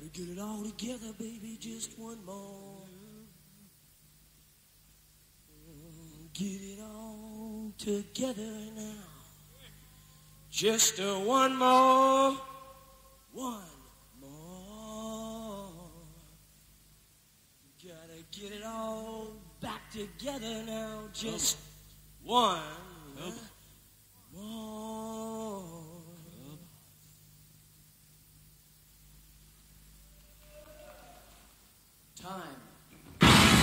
Get it all together, baby, just one more. Get it all together now. Just one more. One more. Gotta get it all back together now. Just one more.